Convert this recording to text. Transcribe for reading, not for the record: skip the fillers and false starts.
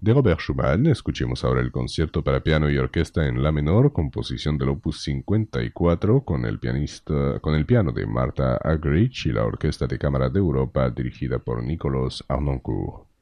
De Robert Schumann, escuchemos ahora el concierto para piano y orquesta en la menor, composición del opus 54, con el piano de Martha Argerich y la Orquesta de Cámara de Europa dirigida por Nicolas Harnoncourt.